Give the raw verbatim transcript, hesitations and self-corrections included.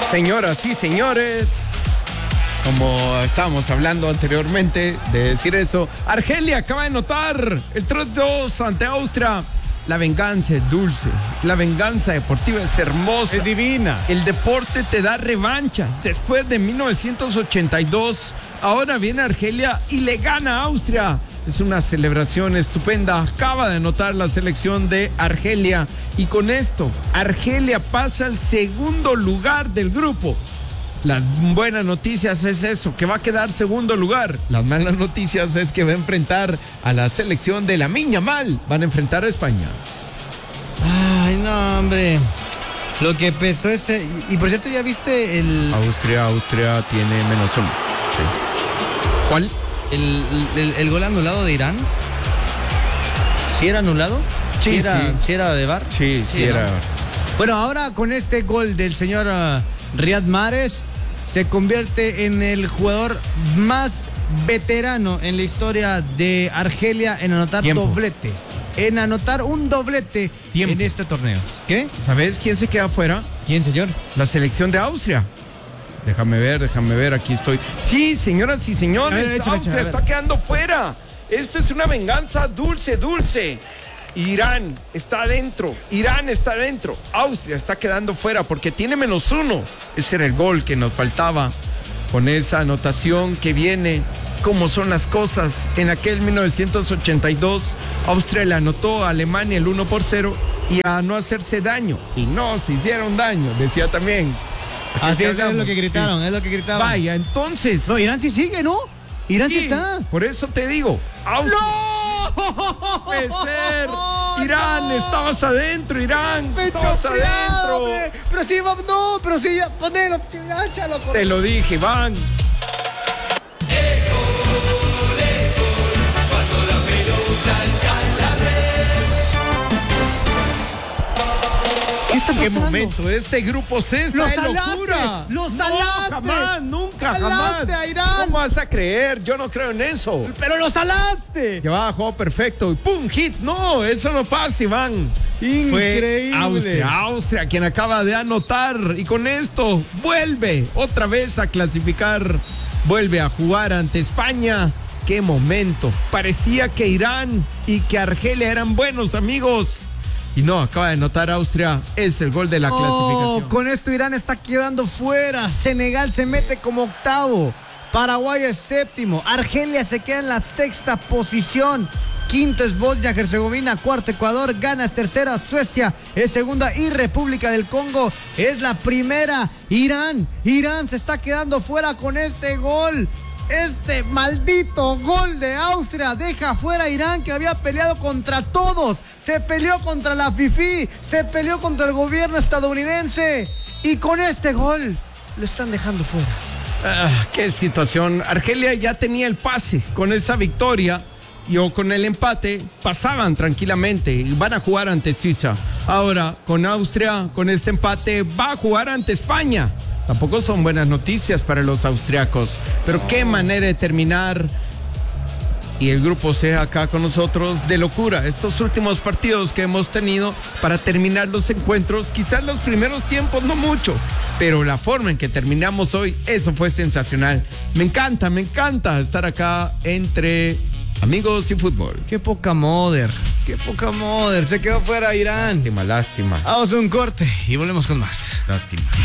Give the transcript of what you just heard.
Señoras y señores, como estábamos hablando anteriormente de decir eso, Argelia acaba de anotar el tres dos ante Austria. La venganza es dulce, la venganza deportiva es hermosa, es divina. El deporte te da revanchas. Después de mil novecientos ochenta y dos, ahora viene Argelia y le gana a Austria. Es una celebración estupenda. Acaba de anotar la selección de Argelia y con esto Argelia pasa al segundo lugar del grupo. Las buenas noticias es eso, que va a quedar segundo lugar. Las malas noticias es que va a enfrentar a la selección de Lamine Yamal. Van a enfrentar a España. Ay, no, hombre. Lo que pesó ese... Y por cierto, ¿ya viste el... Austria, Austria tiene menos uno. Sí. ¿Cuál? El, el, el gol anulado de Irán. ¿Sí era anulado? Sí, ¿Sí era, sí. ¿sí era de V A R? Sí, sí, sí era. ¿No? Bueno, ahora con este gol del señor uh, Riyad Mahrez, se convierte en el jugador más veterano en la historia de Argelia en anotar Tiempo. doblete. En anotar un doblete Tiempo. en este torneo. ¿Qué? ¿Sabes quién se queda afuera? ¿Quién, señor? La selección de Austria. Déjame ver, déjame ver, aquí estoy. Sí, señoras y señores, A ver, échale, Austria échale, está quedando fuera. Esto es una venganza dulce, dulce. Irán está adentro, Irán está adentro, Austria está quedando fuera porque tiene menos uno. Ese era el gol que nos faltaba con esa anotación que viene. ¿Cómo son las cosas? En aquel mil novecientos ochenta y dos, Austria le anotó a Alemania el uno por cero y a no hacerse daño. Y no se hicieron daño, decía también. Así es, hablamos, es lo que gritaron, sí. es lo que gritaban. Vaya, entonces. No, Irán sí sigue, ¿no? Irán sí, sí está. Por eso te digo, Austria. ¡No! Puede ser. Irán, no. Estabas adentro, Irán. Me estabas adentro. Hombre. Pero sí, no, pero sí, ponelo, cháchalo. Te lo dije, Iván. ¿Qué momento? Este grupo C está ¡Lo de salaste! locura. ¡Lo salaste! No, jamás, nunca, ¡Salaste jamás. a Irán! ¿Cómo vas a creer? Yo no creo en eso. ¡Pero lo salaste! Que va, juego perfecto y ¡pum! Hit. No, eso no pasa, Iván. Increíble. Fue Austria, Austria quien acaba de anotar y con esto vuelve otra vez a clasificar, vuelve a jugar ante España. ¡Qué momento! Parecía que Irán y que Argelia eran buenos amigos. Y no, acaba de anotar Austria, es el gol de la oh, clasificación. Con esto Irán está quedando fuera, Senegal se mete como octavo, Paraguay es séptimo, Argelia se queda en la sexta posición, quinto es Bosnia-Herzegovina, cuarto Ecuador, Ghana es tercera, Suecia es segunda y República del Congo es la primera. Irán, Irán se está quedando fuera con este gol. Este maldito gol de Austria deja fuera a Irán, que había peleado contra todos. Se peleó contra la FIFI, se peleó contra el gobierno estadounidense. Y con este gol lo están dejando fuera. Ah, qué situación. Argelia ya tenía el pase con esa victoria y o con el empate pasaban tranquilamente y van a jugar ante Suiza. Ahora con Austria, con este empate, va a jugar ante España. Tampoco son buenas noticias para los austriacos, pero qué manera de terminar. Y el grupo C acá con nosotros, de locura. Estos últimos partidos que hemos tenido para terminar los encuentros, quizás los primeros tiempos no mucho, pero la forma en que terminamos hoy, eso fue sensacional. Me encanta, me encanta estar acá entre amigos y fútbol. Qué poca moder, qué poca moder. Se quedó fuera Irán. Lástima, lástima. Vamos a un corte y volvemos con más. Lástima.